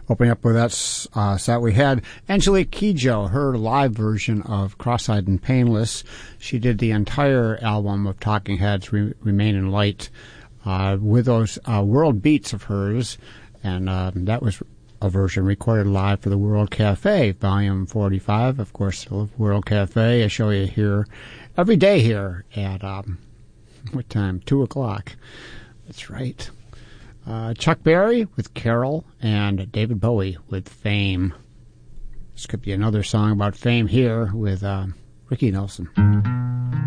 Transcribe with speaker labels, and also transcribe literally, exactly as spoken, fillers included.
Speaker 1: Opening up with that uh, set, we had Angelique Kidjo, her live version of Cross-Eyed and Painless. She did the entire album of Talking Heads, Re- Remain in Light, uh, with those uh, world beats of hers, and uh, that was a version recorded live for the World Cafe, Volume forty-five. Of course, the World Cafe, I show you here every day here at, um, what time? two o'clock. That's right. Uh, Chuck Berry with Carol, and David Bowie with Fame. This could be another song about fame here with uh, Ricky Nelson.